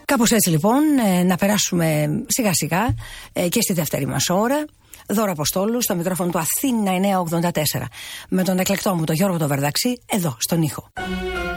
Κάπως έτσι λοιπόν να περάσουμε σιγά σιγά και στη δεύτερη μας ώρα. Δώρα Αποστόλου στο μικρόφωνο του Αθήνα 984. Με τον εκλεκτό μου τον Γιώργο τον Βερδαξή εδώ στον ήχο.